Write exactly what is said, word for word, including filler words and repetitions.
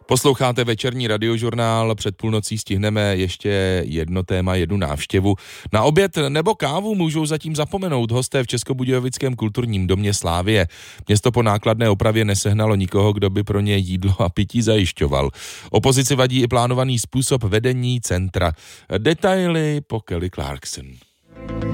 Posloucháte večerní radiožurnál, před půlnocí stihneme ještě jedno téma, jednu návštěvu. Na oběd nebo kávu můžou zatím zapomenout hosté v Českobudějovickém kulturním domě Slávie. Město po nákladné opravě nesehnalo nikoho, kdo by pro ně jídlo a pití zajišťoval. Opozici vadí i plánovaný způsob vedení centra. Detaily po Kelly Clarkson.